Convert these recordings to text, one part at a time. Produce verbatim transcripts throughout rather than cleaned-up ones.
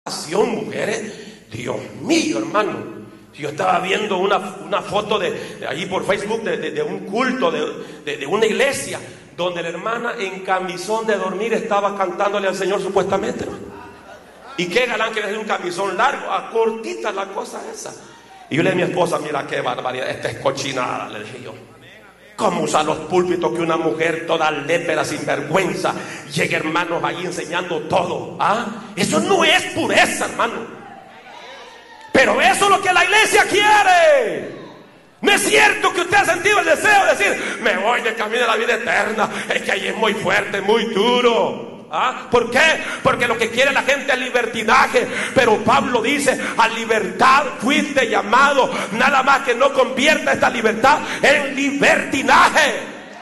mujeres, Dios mío, hermano. Yo estaba viendo una, una foto de, de allí por Facebook de, de, de un culto de, de, de una iglesia donde la hermana en camisón de dormir estaba cantándole al Señor supuestamente, hermano. Y qué galán que le dio un camisón largo, a cortita la cosa esa. Y yo le dije a mi esposa, mira qué barbaridad, esta es cochinada, le dije yo. ¿Cómo usan los púlpitos que una mujer toda lépera, sin vergüenza, llegue, hermanos, ahí enseñando todo? ¿Ah? Eso no es pureza, hermano. Pero eso es lo que la iglesia quiere. No es cierto que usted ha sentido el deseo de decir, me voy del camino de la vida eterna, es que ahí es muy fuerte, muy duro. ¿Ah? ¿Por qué? Porque lo que quiere la gente es libertinaje. Pero Pablo dice, a libertad fuiste llamado, nada más que no convierta esta libertad en libertinaje.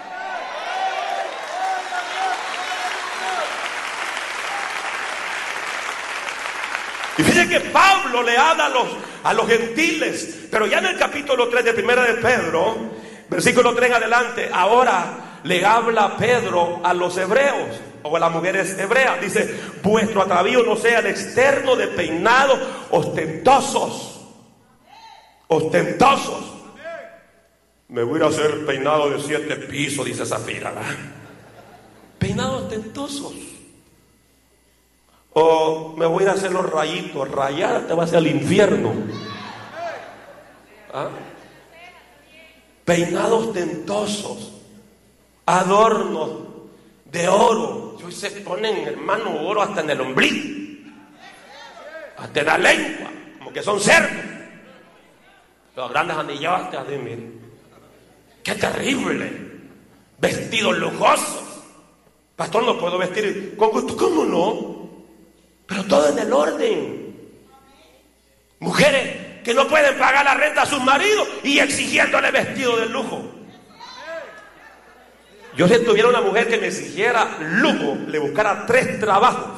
Y fíjense que Pablo le habla a los, a los gentiles, pero ya en el capítulo tres de Primera de Pedro, versículo tres en adelante, ahora le habla Pedro a los hebreos o a las mujeres hebreas. Dice, vuestro atavío no sea el externo de peinados ostentosos. Ostentosos. Me voy a hacer peinado de siete pisos, dice Zafira, ¿verdad? Peinados ostentosos. O me voy a hacer los rayitos. Rayada te vas al infierno. ¿Ah? Peinados ostentosos, adornos de oro. Hoy se ponen, hermano, oro hasta en el ombligo, hasta en la lengua, como que son cerdos. Los grandes anillotes, así, miren. ¡Qué terrible! Vestidos lujosos. Pastor, no puedo vestir con gusto. ¿Cómo no? Pero todo en el orden. Mujeres que no pueden pagar la renta a sus maridos y exigiéndole vestido de lujo. Yo, si tuviera una mujer que me exigiera lujo, le buscara tres trabajos.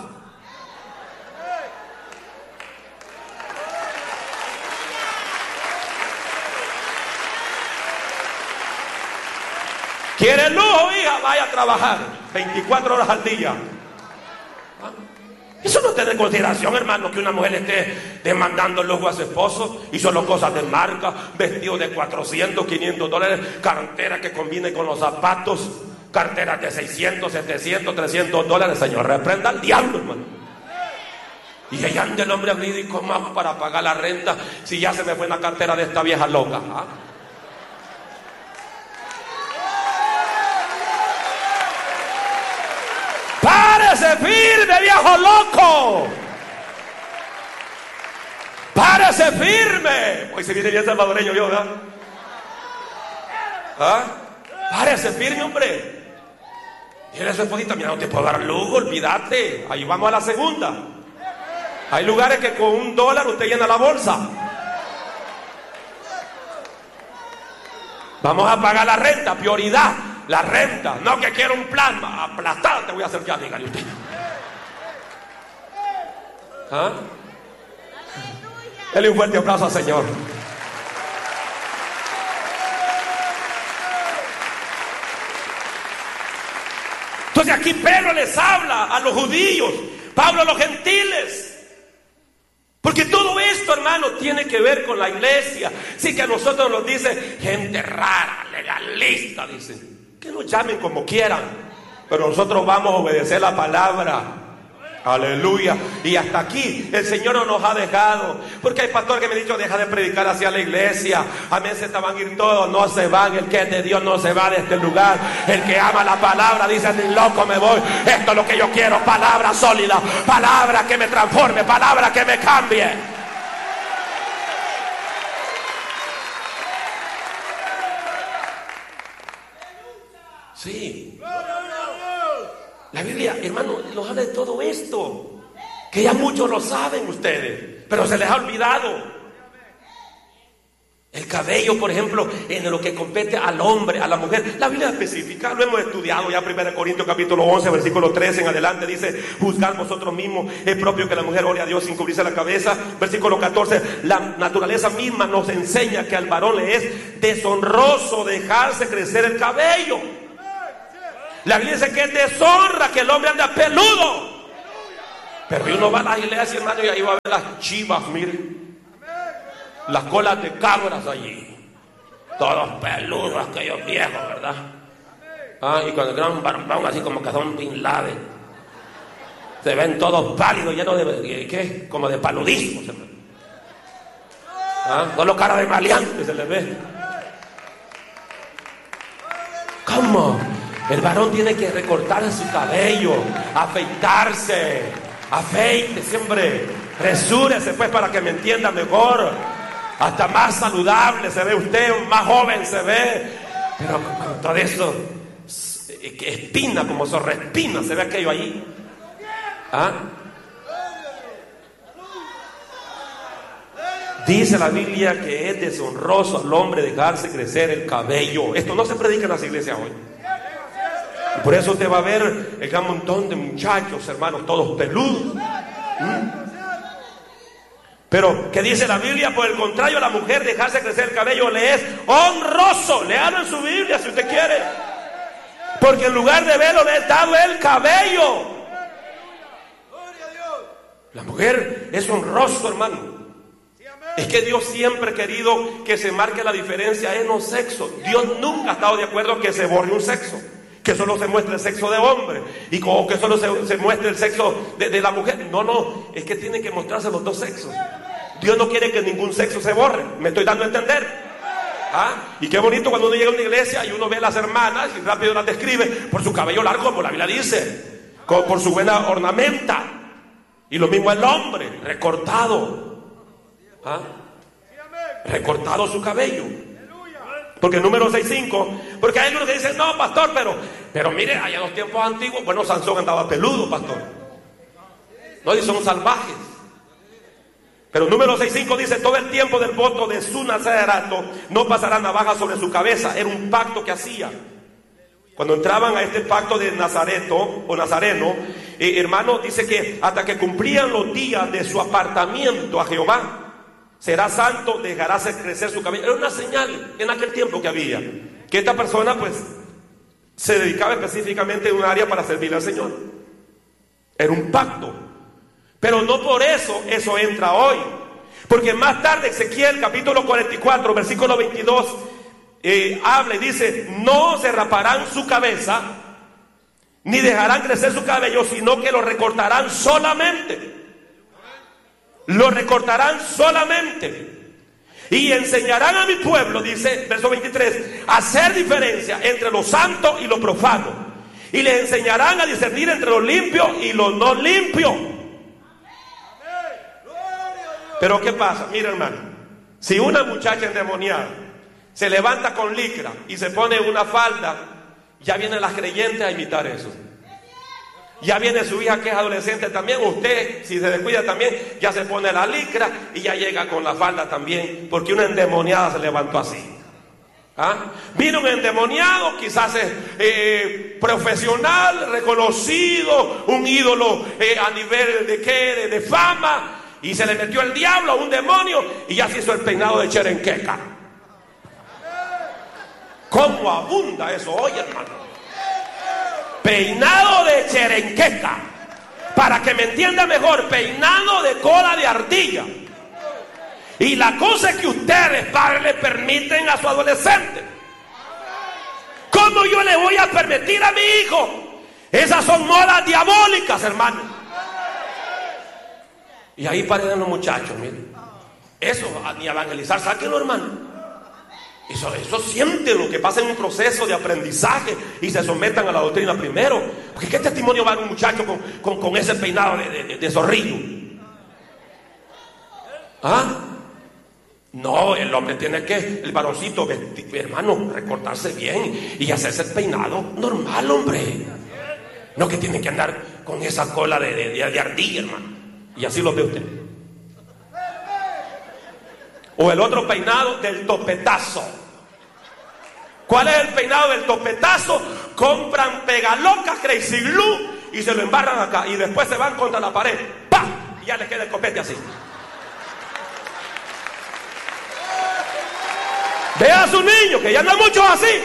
¿Quiere lujo, hija? Vaya a trabajar veinticuatro horas al día. ¿Ah? Eso no tiene consideración, hermano, que una mujer esté demandando lujo a su esposo y solo cosas de marca, vestidos de cuatrocientos, quinientos dólares, cartera que combine con los zapatos, carteras de seiscientos, setecientos, trescientos dólares. Señor, reprenda al diablo, hermano. Y allá anda el hombre abrido, ¿y cómo hago para pagar la renta si ya se me fue la cartera de esta vieja loca? ¿Ah? ¡Párese firme, viejo loco! ¡Párese firme! Hoy se viene bien salvadoreño yo, ¿verdad? ¿Ah? ¡Párese firme, hombre! Dile a su esposita, mira, no te puedo dar lujo, olvídate. Ahí vamos a la segunda. Hay lugares que con un dólar usted llena la bolsa. Vamos a pagar la renta, prioridad. La renta, no que quiero un plasma, aplastada te voy a hacer ya, dígale usted. ¿Ah? Dale un fuerte aplauso al Señor. Entonces aquí Pedro les habla a los judíos, Pablo a los gentiles. Porque todo esto, hermano, tiene que ver con la iglesia. Sí, que a nosotros nos dice gente rara, legalista, dicen. Que nos llamen como quieran, pero nosotros vamos a obedecer la palabra. Aleluya. Y hasta aquí el Señor no nos ha dejado. Porque hay pastores que me han dicho, deja de predicar hacia la iglesia. A mí se te van a ir todos, no se van. El que es de Dios no se va de este lugar. El que ama la palabra dice, ni loco me voy. Esto es lo que yo quiero, palabra sólida, palabra que me transforme, palabra que me cambie. Sí. La Biblia, hermano, nos habla de todo esto, que ya muchos lo saben ustedes, pero se les ha olvidado. El cabello, por ejemplo, en lo que compete al hombre, a la mujer, la Biblia específica, lo hemos estudiado ya. Primera Corintios capítulo once, versículo trece en adelante, dice, juzgar vosotros mismos, es propio que la mujer ore a Dios sin cubrirse la cabeza. Versículo catorce, la naturaleza misma nos enseña que al varón le es deshonroso dejarse crecer el cabello. La Biblia dice que es deshonra que el hombre anda peludo. Pero uno va a las iglesias, hermano, y ahí va a ver las chivas, mire, las colas de cabras allí, todos peludos, aquellos viejos, ¿verdad? Ah, y con el gran barbón así como que son Bin Laden, se ven todos pálidos, llenos de, ¿qué? Como de paludismo, ¿sí? Ah, solo cara de maleante se les ve. ¿Cómo? El varón tiene que recortar su cabello, afeitarse, afeite siempre, resúrese pues para que me entienda mejor. Hasta más saludable se ve usted, más joven se ve, pero con todo eso, espina, como sorrespina, se ve aquello allí. ¿Ah? Dice la Biblia que es deshonroso al hombre dejarse crecer el cabello. Esto no se predica en las iglesias hoy. Y por eso usted va a ver el gran montón de muchachos, hermanos, todos peludos. ¿Mm? Pero, ¿qué dice la Biblia? Por el contrario, a la mujer dejarse crecer el cabello le es honroso. Léalo en su Biblia si usted quiere. Porque en lugar de velo le es dado el cabello. La mujer es honroso, hermano. Es que Dios siempre ha querido que se marque la diferencia en los sexos. Dios nunca ha estado de acuerdo que se borre un sexo, que solo se muestre el sexo de hombre y como que solo se, se muestre el sexo de, de la mujer. No, no, es que tienen que mostrarse los dos sexos. Dios no quiere que ningún sexo se borre. ¿Me estoy dando a entender? ¿Ah? Y qué bonito cuando uno llega a una iglesia y uno ve a las hermanas y rápido las describe por su cabello largo, como la Biblia dice, por, por su buena ornamenta. Y lo mismo el hombre, recortado. ¿Ah? Recortado su cabello. Porque el número seis cinco, porque hay algunos que dicen, no, pastor, pero pero mire, allá en los tiempos antiguos, bueno, Sansón andaba peludo, pastor. No, y son salvajes. Pero el número seis cinco dice, todo el tiempo del voto de su nazarato no pasará navaja sobre su cabeza. Era un pacto que hacía. Cuando entraban a este pacto de Nazareto o Nazareno, eh, hermano, dice que hasta que cumplían los días de su apartamiento a Jehová, será santo, dejará crecer su cabello. Era una señal en aquel tiempo que había, que esta persona pues se dedicaba específicamente en un área para servir al Señor. Era un pacto. Pero no por eso eso entra hoy. Porque más tarde Ezequiel capítulo cuarenta y cuatro versículo veintidós eh, habla y dice, no se raparán su cabeza ni dejarán crecer su cabello, sino que lo recortarán solamente. Lo recortarán solamente. Y enseñarán a mi pueblo, dice verso veintitrés, a hacer diferencia entre lo santo y lo profano. Y les enseñarán a discernir entre lo limpio y lo no limpio. Pero ¿qué pasa? Mira, hermano, si una muchacha endemoniada se levanta con licra y se pone una falda, ya vienen las creyentes a imitar eso. Ya viene su hija que es adolescente también. Usted, si se descuida también, ya se pone la licra y ya llega con la falda también, porque una endemoniada se levantó así. ¿Ah? Vino un endemoniado, quizás es eh, profesional, reconocido, un ídolo eh, a nivel de qué, de, de fama, y se le metió el diablo, un demonio, y ya se hizo el peinado de cherenqueca. ¿Cómo abunda eso hoy, hermano? Peinado de cherenqueca. Para que me entienda mejor, peinado de cola de ardilla. Y la cosa es que ustedes, padres, le permiten a su adolescente. ¿Cómo yo le voy a permitir a mi hijo? Esas son modas diabólicas, hermano. Y ahí parecen los muchachos, miren. Eso, ni evangelizar, sáquenlo, hermano. Eso, eso sienten lo que pasa en un proceso de aprendizaje y se sometan a la doctrina primero. Porque ¿qué testimonio va a un muchacho con, con, con ese peinado de, de, de zorrillo? ¿Ah? No, el hombre tiene que, el varoncito, vestir, hermano, recortarse bien y hacerse el peinado normal, hombre. No que tiene que andar con esa cola de, de, de, de ardilla, hermano. Y así lo ve usted. O el otro peinado del topetazo. ¿Cuál es el peinado del topetazo? Compran pegaloca, crazy glue y se lo embarran acá. Y después se van contra la pared. ¡Pah! Y ya les queda el copete así. Vea a su niño, que ya andan muchos así.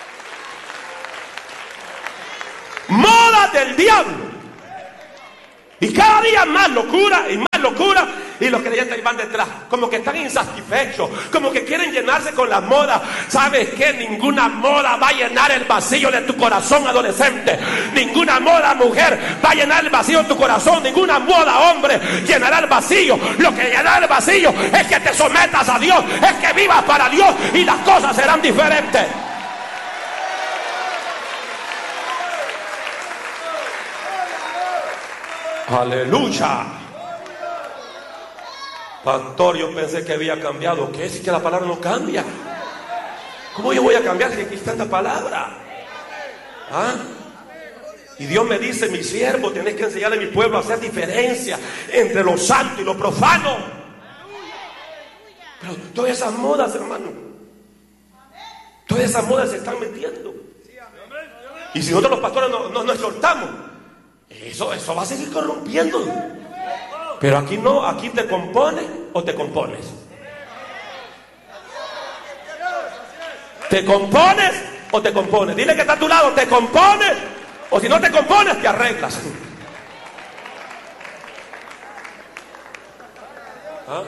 Moda del diablo. Y cada día más locura y más locura. Y los creyentes van detrás, como que están insatisfechos, como que quieren llenarse con la moda. ¿Sabes qué? Ninguna moda va a llenar el vacío de tu corazón, adolescente. Ninguna moda, mujer, va a llenar el vacío de tu corazón. Ninguna moda, hombre, llenará el vacío. Lo que llenará el vacío es que te sometas a Dios, es que vivas para Dios y las cosas serán diferentes. Aleluya. Pastor, yo pensé que había cambiado. ¿Qué? Si que la palabra no cambia. ¿Cómo yo voy a cambiar si aquí está esta palabra? ¿Ah? Y Dios me dice: mi siervo, tenés que enseñarle a mi pueblo a hacer diferencia entre lo santo y lo profano. Pero todas esas modas, hermano, todas esas modas se están metiendo. Y si nosotros los pastores no, no, no exhortamos, Eso, eso va a seguir corrompiendo. Pero aquí no, aquí te compones o te compones. ¿Te compones o te compones? Dile que está a tu lado, ¿te compones? O si no te compones, te arreglas. ¿Ah?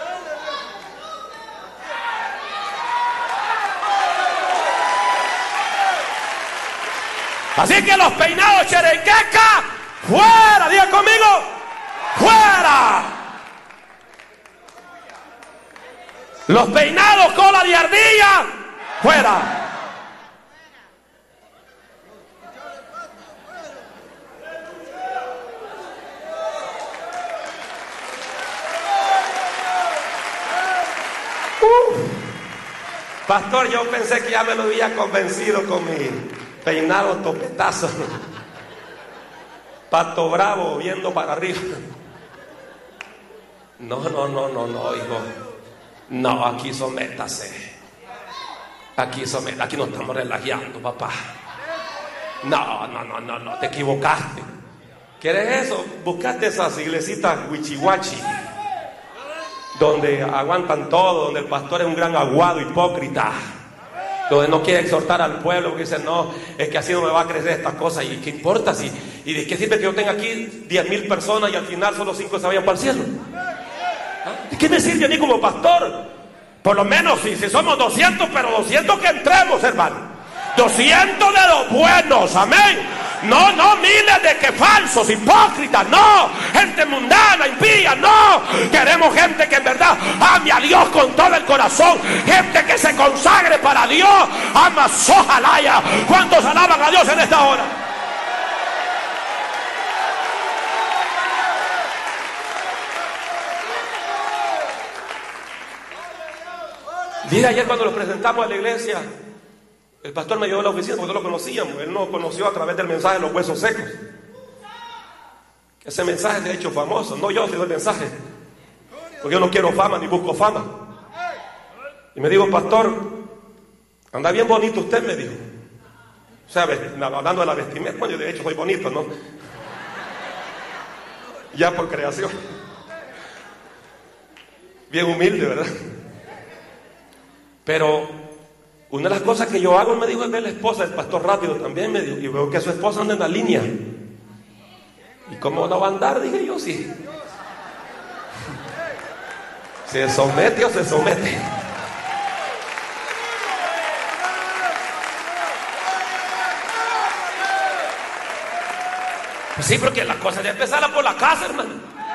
Así que los peinados cherequeca, fuera, diga conmigo, fuera. Los peinados cola de ardilla, fuera. Uh, pastor, yo pensé que ya me lo había convencido con mi peinado topetazo, pato bravo viendo para arriba. No, no, no, no, no, hijo. No, aquí sométase. Aquí sométase. Aquí no estamos relajando, papá. No, no, no, no, no, te equivocaste. ¿Quieres eso? Buscaste esas iglesitas huichihuachi, donde aguantan todo, donde el pastor es un gran aguado hipócrita, donde no quiere exhortar al pueblo, porque dice: no, es que así no me va a crecer estas cosas. ¿Y qué importa? Si, ¿Y de qué sirve que yo tenga aquí diez mil personas y al final solo cinco se vayan para el cielo? ¿Ah? ¿De qué me sirve a mí como pastor? Por lo menos si, si somos doscientos, pero doscientos que entremos, hermano. doscientos de los buenos, amén. No, no miles de que falsos, hipócritas, no. Gente mundana, impía, no. Queremos gente que en verdad ame a Dios con todo el corazón. Gente que se consagre para Dios. Ama sojalaya. ¿Cuántos alaban a Dios en esta hora? Mira, ayer cuando lo presentamos a la iglesia, el pastor me llevó a la oficina porque no lo conocíamos. Él nos conoció a través del mensaje de los huesos secos. Ese mensaje se ha hecho famoso. No yo, sino el mensaje. Porque yo no quiero fama ni busco fama. Y me dijo: pastor, anda bien bonito usted, me dijo. O sea, hablando de la vestimenta. Bueno, yo de hecho soy bonito, ¿no? Ya por creación. Bien humilde, ¿verdad? Pero una de las cosas que yo hago, me dijo, es ver la esposa del pastor rápido también, me dijo, y veo que su esposa anda en la línea. ¿Y cómo no va a andar? Dije yo, sí. ¿Se somete o se somete? Pues sí, porque la cosa ya empezara por la casa, hermano.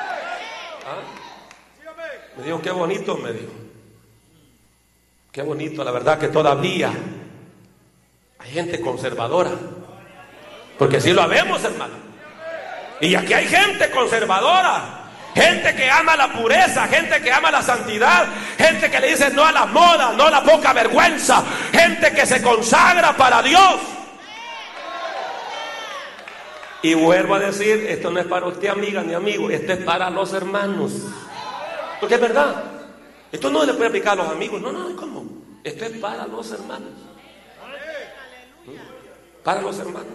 ¿Ah? Me dijo: qué bonito, me dijo. Qué bonito, la verdad que todavía hay gente conservadora. Porque sí lo habemos, hermano. Y aquí hay gente conservadora. Gente que ama la pureza, gente que ama la santidad, gente que le dice no a las modas, no a la poca vergüenza, gente que se consagra para Dios. Y vuelvo a decir, esto no es para usted, amiga ni amigo, esto es para los hermanos. Porque es verdad. Esto no le puede aplicar a los amigos. No, no, ¿cómo? Esto es para los hermanos. Para los hermanos.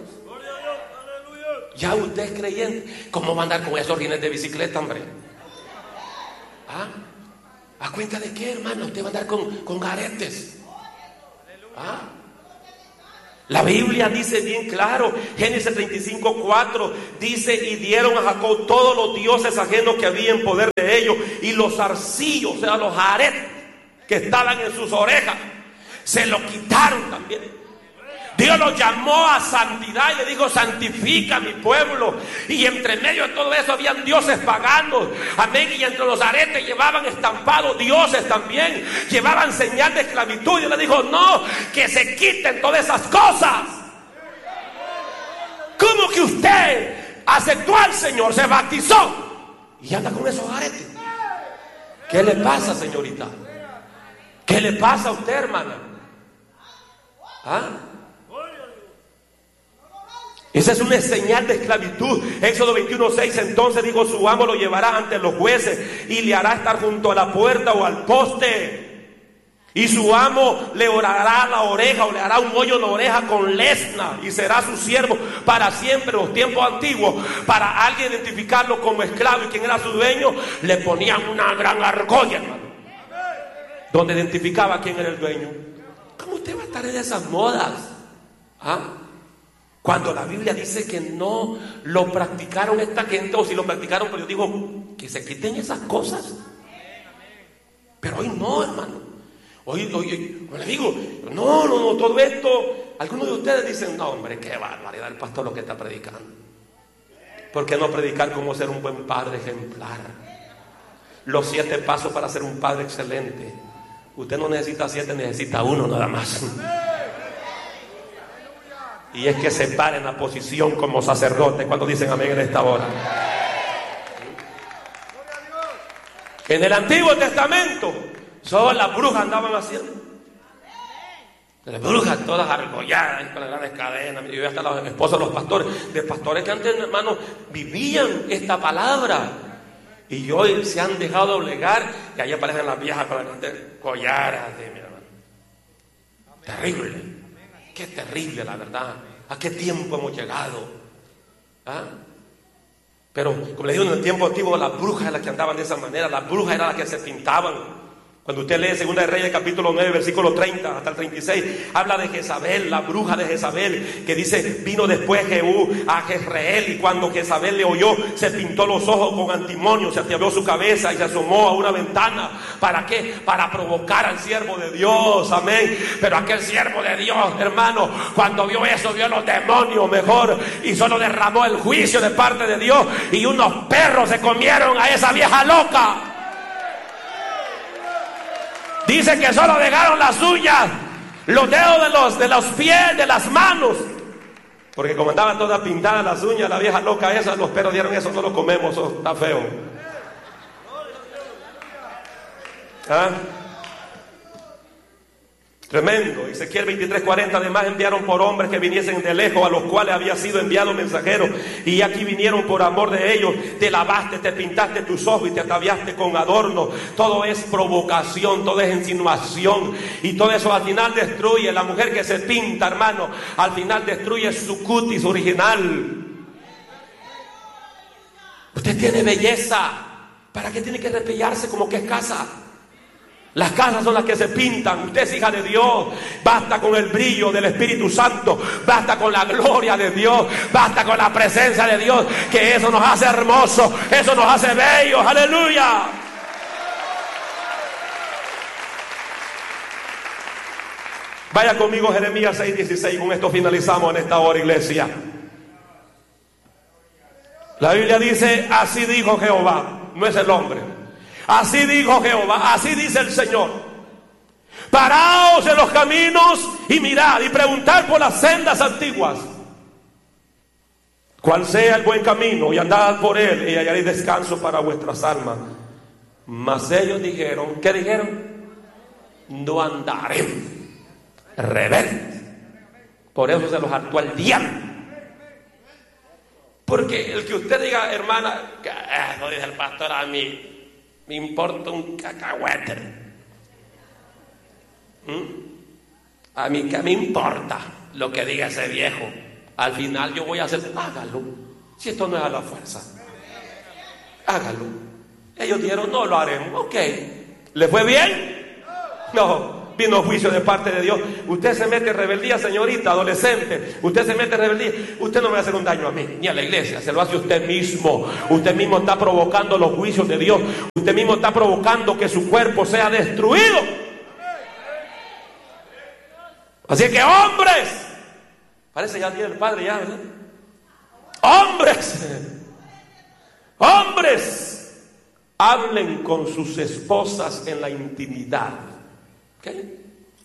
Ya usted es creyente. ¿Cómo va a andar con esos rines de bicicleta, hombre? ¿Ah? ¿A cuenta de qué, hermano? Usted va a andar con, con garetes. ¿Ah? La Biblia dice bien claro, Génesis treinta y cinco, cuatro, dice: y dieron a Jacob todos los dioses ajenos que había en poder de ellos, y los zarcillos, o sea, los aretes que estaban en sus orejas, se lo quitaron también. Dios los llamó a santidad y le dijo: santifica a mi pueblo. Y entre medio de todo eso habían dioses paganos, amén. Y entre los aretes llevaban estampados dioses también, llevaban señal de esclavitud. Y Dios le dijo: no, que se quiten todas esas cosas. ¿Cómo que usted aceptó al Señor, se bautizó y anda con esos aretes? ¿Qué le pasa, señorita? ¿Qué le pasa a usted, hermana? ¿Ah? Esa es una señal de esclavitud. Éxodo veintiuno, seis. Entonces dijo: su amo lo llevará ante los jueces y le hará estar junto a la puerta o al poste. Y su amo le orará la oreja, o le hará un hoyo en la oreja con lesna, y será su siervo para siempre. En los tiempos antiguos, para alguien identificarlo como esclavo y quién era su dueño, le ponían una gran argolla, hermano, donde identificaba quién era el dueño. ¿Cómo usted va a estar en esas modas? ¿Ah? Cuando la Biblia dice que no lo practicaron esta gente, o si lo practicaron, pero yo digo que se quiten esas cosas. Pero hoy no, hermano. Hoy, hoy, hoy le digo, no, no, no, todo esto. Algunos de ustedes dicen: no, hombre, qué barbaridad el pastor lo que está predicando. ¿Por qué no predicar cómo ser un buen padre ejemplar? Los siete pasos para ser un padre excelente. Usted no necesita siete, necesita uno nada más. Y es que se pare en la posición como sacerdote cuando dicen amén en esta hora. En el Antiguo Testamento solo las brujas andaban haciendo. Las brujas todas argolladas con las grandes cadenas. Y hasta los esposos de los pastores, de pastores que antes, hermanos, vivían esta palabra. Y hoy se han dejado doblegar, y ahí aparecen las viejas con las grandes collaras de, mira, hermano. Terrible. Qué terrible, la verdad. ¿A qué tiempo hemos llegado? ¿Ah? Pero, como les digo, en el tiempo antiguo, las brujas eran las que andaban de esa manera. Las brujas eran las que se pintaban. Cuando usted lee Segunda de Reyes, capítulo nueve, versículo treinta hasta el treinta y seis, habla de Jezabel, la bruja de Jezabel, que dice: vino después Jehú a Jezreel, y cuando Jezabel le oyó, se pintó los ojos con antimonio, se atavió su cabeza y se asomó a una ventana. ¿Para qué? Para provocar al siervo de Dios, amén. Pero aquel siervo de Dios, hermano, cuando vio eso, vio los demonios mejor, y solo derramó el juicio de parte de Dios, y unos perros se comieron a esa vieja loca. Dice que solo dejaron las uñas, los dedos de los, de los pies, de las manos, porque como andaban todas pintadas las uñas, la vieja loca esa, los perros dieron: eso no lo comemos, eso está feo. ¿Ah? Tremendo. Ezequiel veintitrés, cuarenta. Además enviaron por hombres que viniesen de lejos, a los cuales había sido enviado mensajeros, y aquí vinieron por amor de ellos. Te lavaste, te pintaste tus ojos y te ataviaste con adornos. Todo es provocación, todo es insinuación, y todo eso al final destruye. La mujer que se pinta, hermano, al final destruye su cutis original. Usted tiene belleza, ¿para qué tiene que repellarse como que es casa? Las casas son las que se pintan. Usted es hija de Dios. Basta con el brillo del Espíritu Santo. Basta con la gloria de Dios. Basta con la presencia de Dios. Que eso nos hace hermosos. Eso nos hace bellos. Aleluya. Vaya conmigo Jeremías seis, dieciséis. Con esto finalizamos en esta hora, iglesia. La Biblia dice: así dijo Jehová. No es el hombre. Así dijo Jehová, así dice el Señor: paraos en los caminos y mirad y preguntad por las sendas antiguas, cuál sea el buen camino, y andad por él y hallaréis descanso para vuestras almas. Mas ellos dijeron, ¿qué dijeron? No andaremos rebeldes. Por eso se los hartó el diablo. Porque el que usted diga, hermana, eso dice el pastor, a mí me importa un cacahuete. ¿Mm? A mí qué me importa lo que diga ese viejo. Al final yo voy a hacer, hágalo. Si esto no es a la fuerza, hágalo. Ellos dijeron, no lo haremos. Ok. ¿Le fue bien? No. vino juicio de parte de Dios. Usted se mete en rebeldía, señorita, adolescente. Usted se mete en rebeldía. Usted no me va a hacer un daño a mí, ni a la iglesia. Se lo hace usted mismo. Usted mismo está provocando los juicios de Dios. Usted mismo está provocando que su cuerpo sea destruido. Así que hombres, parece ya tiene el padre ya, ¿verdad? Hombres, hombres, hablen con sus esposas en la intimidad. ¿Okay?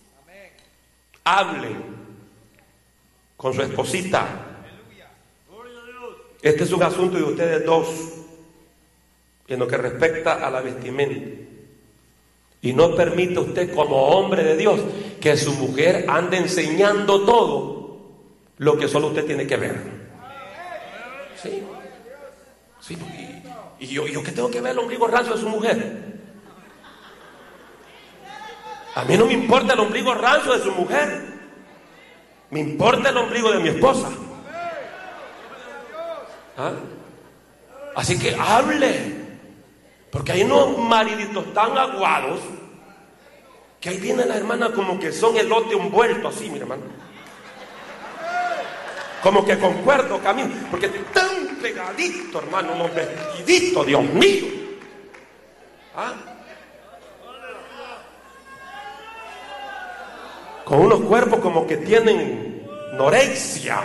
Hablen con su esposita. Este es un asunto de ustedes dos en lo que respecta a la vestimenta. Y no permite usted, como hombre de Dios, que su mujer ande enseñando todo lo que solo usted tiene que ver. Sí, sí. Y, y yo, yo que tengo que ver el ombligo rancio de su mujer. A mí no me importa el ombligo rancio de su mujer. Me importa el ombligo de mi esposa. ¿Ah? Así que hable. Porque hay unos mariditos tan aguados que ahí viene la hermana como que son elote envuelto así, mi hermano. Como que con cuerdo camino. Porque tan pegadito, hermano, unos vestiditos, Dios mío. ¿Ah? Con unos cuerpos como que tienen norexia.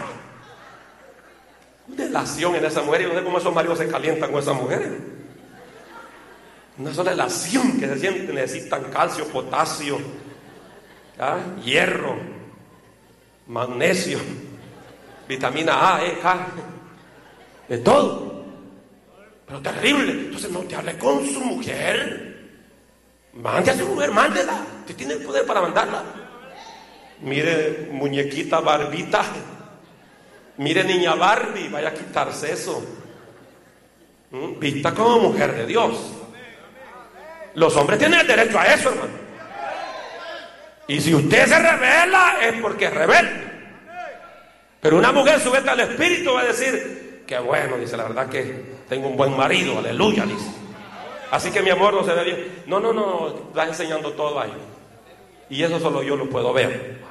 Delación en esa mujer. Y no sé cómo esos maridos se calientan con esas mujeres. Una sola relación que se siente, necesitan calcio, potasio, ¿ah? Hierro, magnesio, vitamina A, E, K, de todo. Pero terrible. Entonces no te hable con su mujer. Mande a su mujer, mándela. Usted tiene el poder para mandarla. Mire, muñequita Barbita. Mire, niña Barbie, vaya a quitarse eso. ¿Mm? Vista como mujer de Dios. Los hombres tienen el derecho a eso, hermano. Y si usted se revela, es porque es rebelde. Pero una mujer sujeta al espíritu va a decir: qué bueno, dice, la verdad que tengo un buen marido, aleluya, dice. Así que mi amor no se ve bien. No, no, no, estás enseñando todo ahí. Y eso solo yo lo puedo ver.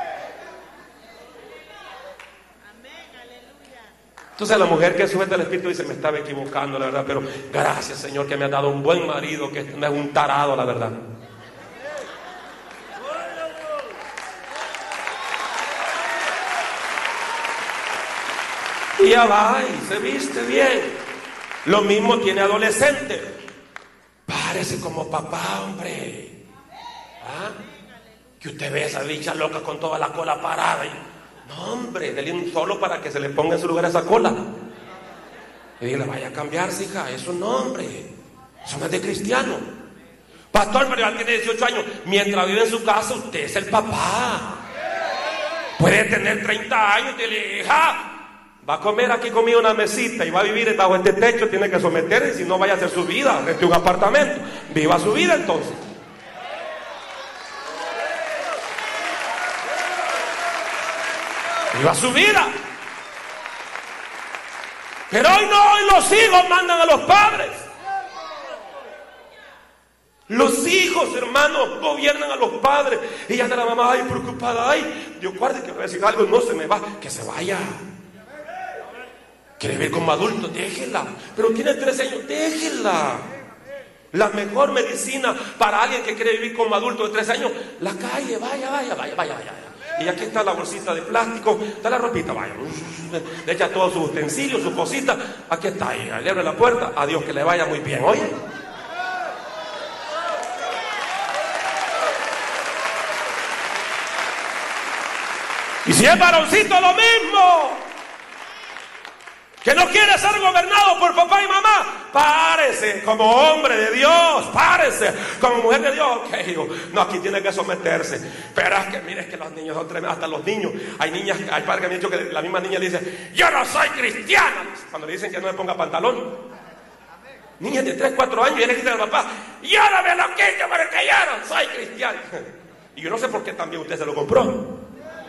Entonces la mujer que sujeta al espíritu dice: me estaba equivocando, la verdad, pero gracias, Señor, que me has dado un buen marido, que no es un tarado, la verdad. Y ya va y se viste bien. Lo mismo tiene adolescente. Párese como papá, hombre. ¿Ah? Que usted ve a esa bicha loca con toda la cola parada y... No, hombre, dele un solo para que se le ponga en su lugar esa cola. Y dile: vaya a cambiarse, hija. Eso no, hombre. Eso no es de cristiano. Pastor, pero ya tiene dieciocho años. Mientras vive en su casa, usted es el papá. Puede tener treinta años y dile: hija, va a comer aquí conmigo una mesita y va a vivir bajo este techo. Tiene que someterse, si no vaya a hacer su vida. Rente un apartamento. Viva su vida entonces. Viva su vida. Pero hoy no, hoy los hijos mandan a los padres. Los hijos, hermanos, gobiernan a los padres. Y ya anda la mamá ahí preocupada. Ay, Dios guarde que me va a decir algo, no se me va. Que se vaya. Quiere vivir como adulto, déjela. Pero tiene trece años, déjela. La mejor medicina para alguien que quiere vivir como adulto de trece años: la calle, vaya, vaya, vaya, vaya, vaya. Y aquí está la bolsita de plástico, está la ropita, vaya, le echa todos sus utensilios, sus cositas, aquí está, ahí, le abre la puerta, adiós, que le vaya muy bien, oye. Y si es varoncito, lo mismo. Que no quiere ser gobernado por papá y mamá, párese como hombre de Dios, párese como mujer de Dios. Ok, no, aquí tiene que someterse. Pero es que mire, es que los niños son tremendos, hasta los niños. Hay niñas, hay padres que me han dicho que la misma niña le dice: yo no soy cristiana. Cuando le dicen que no le ponga pantalón. Niñas de tres, cuatro años, y le dicen al papá: yo no me lo quito porque yo no soy cristiana. Y yo no sé por qué también usted se lo compró.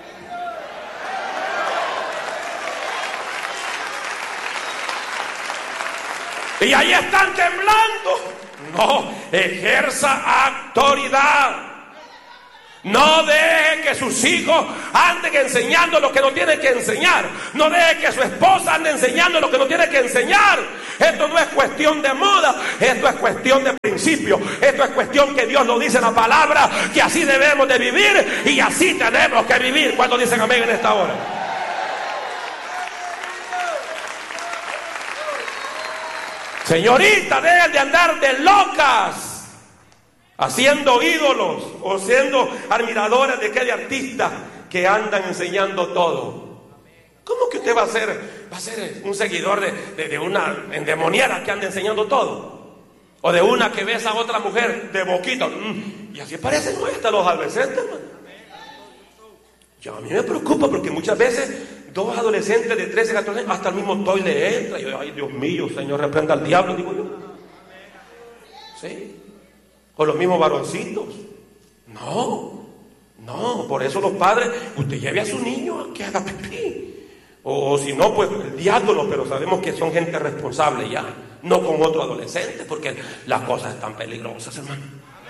Y ahí están temblando. No, ejerza autoridad. No deje que sus hijos anden enseñando lo que no tienen que enseñar. No deje que su esposa ande enseñando lo que no tiene que enseñar. Esto no es cuestión de moda, esto es cuestión de principio. Esto es cuestión que Dios nos dice en la palabra, que así debemos de vivir y así tenemos que vivir. ¿Cuántos dicen amén en esta hora? Señorita, dejen de andar de locas haciendo ídolos o siendo admiradores de aquel artista que andan enseñando todo. ¿Cómo que usted va a ser, va a ser un seguidor de, de, de una endemoniada que anda enseñando todo? O de una que besa a otra mujer de boquita. Mm, y así parecen hasta los adolescentes, man. Yo, a mí me preocupa porque muchas veces dos adolescentes de trece, catorce años hasta el mismo toy le entra. Y yo, ay, Dios mío, Señor, reprenda al diablo, digo yo. ¿Sí? O los mismos varoncitos. No, no, por eso los padres, usted lleve a su niño a que haga pipí. O, o si no, pues el diácono, pero sabemos que son gente responsable ya. No con otro adolescente, porque las cosas están peligrosas, hermano.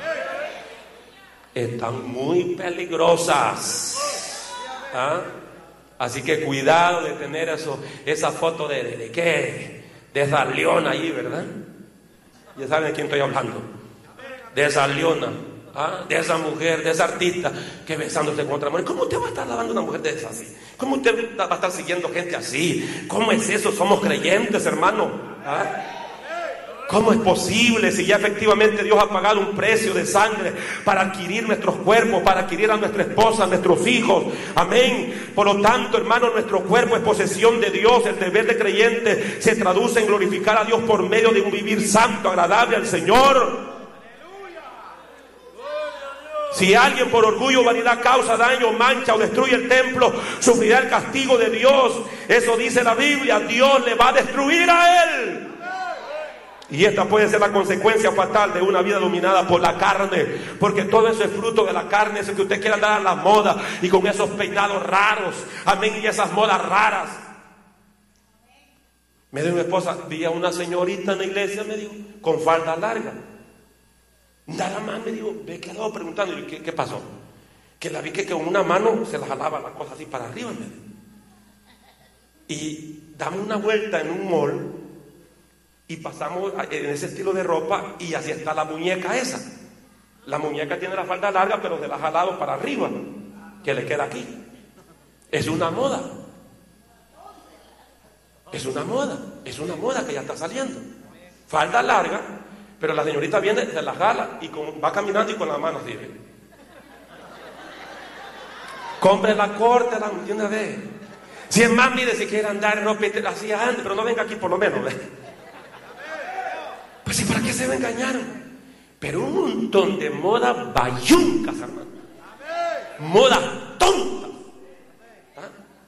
Están muy peligrosas. ¿Ah? Así que cuidado de tener eso, esa foto de, de, de qué, de esa leona ahí, ¿verdad? Ya saben de quién estoy hablando. De esa leona, ¿ah? De esa mujer, de esa artista que besándose con otra mujer. ¿Cómo usted va a estar lavando una mujer de esa así? ¿Cómo usted va a estar siguiendo gente así? ¿Cómo es eso? Somos creyentes, hermano. ¿Ah? ¿Cómo es posible si ya efectivamente Dios ha pagado un precio de sangre para adquirir nuestros cuerpos, para adquirir a nuestra esposa, a nuestros hijos? Amén. Por lo tanto, hermano, nuestro cuerpo es posesión de Dios. El deber de creyente se traduce en glorificar a Dios por medio de un vivir santo, agradable al Señor. Si alguien por orgullo, vanidad causa daño, mancha o destruye el templo, sufrirá el castigo de Dios. Eso dice la Biblia. Dios le va a destruir a él. Y esta puede ser la consecuencia fatal de una vida dominada por la carne, porque todo eso es fruto de la carne. Eso que usted quiera andar a la moda y con esos peinados raros, amén, y esas modas raras. Me dijo mi esposa, vi a una señorita en la iglesia, me dijo, con falda larga. Nada más me dijo, me he quedado preguntando, y ¿qué, qué pasó? Que la vi que con una mano se la jalaba la cosa así para arriba, me dijo. Y damos una vuelta en un mall y pasamos en ese estilo de ropa y así está la muñeca esa. La muñeca tiene la falda larga, pero se la ha jalado para arriba, que le queda aquí. Es una moda. Es una moda. Es una moda que ya está saliendo. Falda larga, pero la señorita viene, se la jala y con, va caminando y con las manos así. Compre la corte, la de una vez. Si es más, mire, si quiere andar en ropa así, ande, pero no venga aquí por lo menos, ¿ve? Pues sí, ¿para qué se va a engañar? Pero un montón de modas bayuncas, hermano. Modas tontas. ¿Ah?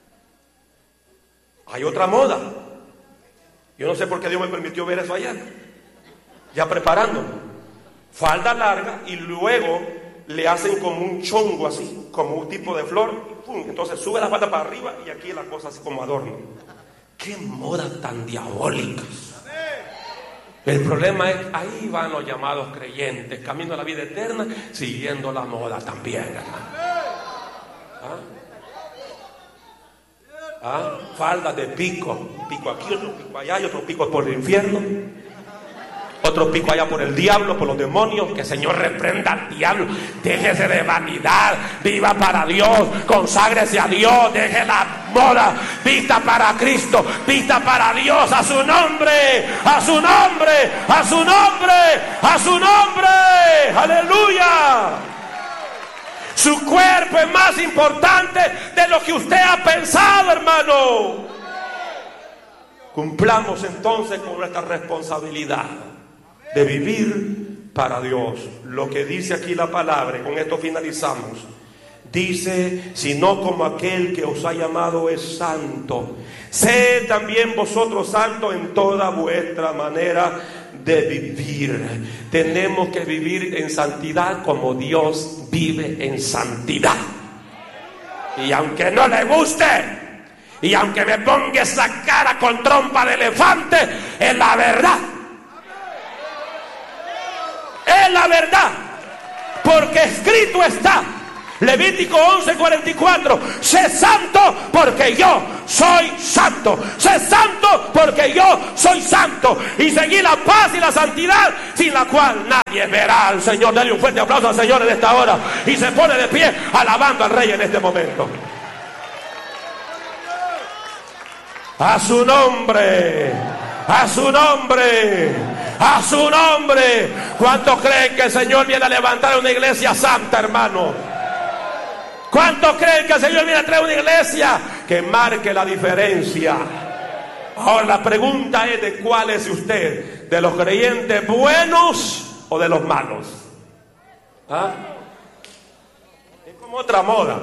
Hay otra moda. Yo no sé por qué Dios me permitió ver eso ayer. Ya preparando. Falda larga y luego le hacen como un chongo así, como un tipo de flor. Y pum, entonces sube la falda para arriba y aquí la cosa así como adorno. ¡Qué moda tan diabólicas! El problema es, ahí van los llamados creyentes, camino a la vida eterna, siguiendo la moda también, hermano. ¿Ah? ¿Ah? Falda de pico, pico aquí, otro pico allá y otro pico por el infierno. Otro pico allá por el diablo, por los demonios. Que el Señor reprenda al diablo. Déjese de vanidad, viva para Dios, conságrese a Dios, deje la moda, vista para Cristo, vista para Dios, a su nombre, a su nombre, a su nombre, a su nombre. Aleluya. Su cuerpo es más importante de lo que usted ha pensado, hermano. Cumplamos entonces con nuestra responsabilidad de vivir para Dios. Lo que dice aquí la palabra, y con esto finalizamos. Dice, sino como aquel que os ha llamado es santo, sed también vosotros santos en toda vuestra manera de vivir. Tenemos que vivir en santidad como Dios vive en santidad. Y aunque no le guste, y aunque me ponga esa cara con trompa de elefante, es la verdad. Es la verdad, porque escrito está: Levítico once cuarenta y cuatro. Sé santo porque yo soy santo. Sé santo porque yo soy santo. Y seguí la paz y la santidad, sin la cual nadie verá al Señor. Dale un fuerte aplauso al Señor en esta hora. Y se pone de pie alabando al Rey en este momento. A su nombre, a su nombre, a su nombre. ¿Cuántos creen que el Señor viene a levantar una iglesia santa, hermano? ¿Cuántos creen que el Señor viene a traer una iglesia que marque la diferencia? Ahora la pregunta es: ¿de cuál es usted? ¿De los creyentes buenos o de los malos? ¿Ah? Es como otra moda.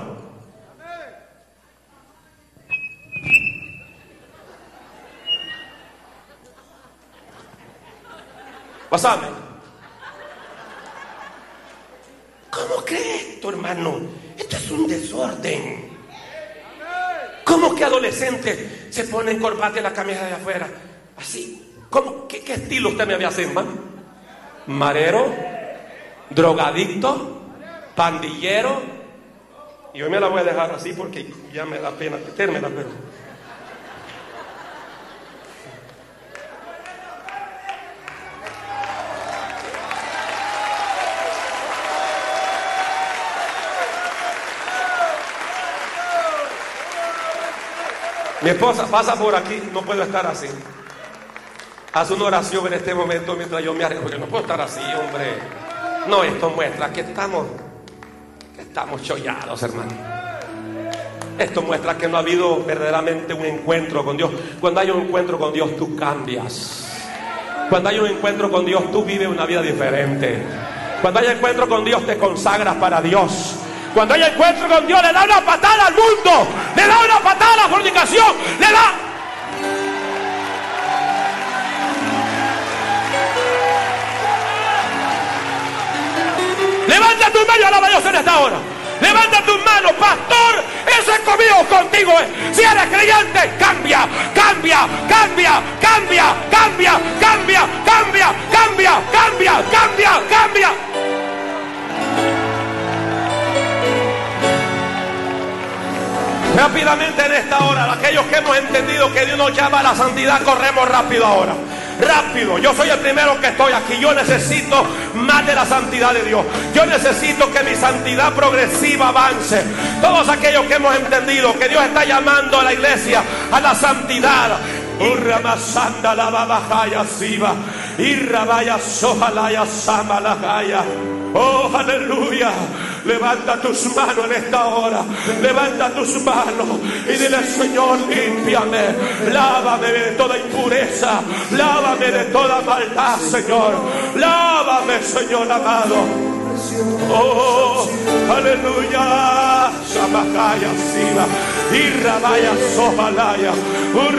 Pásame. ¿Cómo crees esto, hermano? Esto es un desorden. ¿Cómo que adolescentes se ponen corbata en la camisa de afuera? Así. ¿Cómo? ¿Qué, qué estilo usted me había hacer, hermano? Marero, drogadicto, pandillero. Y hoy me la voy a dejar así porque ya me da pena metérmela, pero... Mi esposa pasa por aquí, no puedo estar así. Haz una oración en este momento mientras yo me arreglo, porque no puedo estar así, hombre. No, esto muestra que estamos, que estamos chollados, hermano. Esto muestra que no ha habido verdaderamente un encuentro con Dios. Cuando hay un encuentro con Dios, tú cambias. Cuando hay un encuentro con Dios, tú vives una vida diferente. Cuando hay encuentro con Dios, te consagras para Dios. Cuando hay encuentro con Dios, le da una patada al mundo, le da una patada a la fornicación, le da... Levanta tus manos a la Dios en esta hora. Levanta tus manos, pastor. Eso es conmigo, contigo. Si eres creyente, cambia, cambia, cambia, cambia, cambia, cambia, cambia, cambia, cambia, cambia, cambia. Rápidamente en esta hora, aquellos que hemos entendido que Dios nos llama a la santidad, corremos rápido ahora. Rápido, yo soy el primero que estoy aquí. Yo necesito más de la santidad de Dios. Yo necesito que mi santidad progresiva avance. Todos aquellos que hemos entendido que Dios está llamando a la iglesia a la santidad. Urramasanda la babajaya siva. Irrabaya sojalaya samalajaya. Oh, aleluya. Levanta tus manos en esta hora. Levanta tus manos y dile: Señor, límpiame, lávame de toda impureza, lávame de toda maldad, Señor. Lávame, Señor amado. Oh, aleluya. Shamahaya siva. Irrabaya somalaya.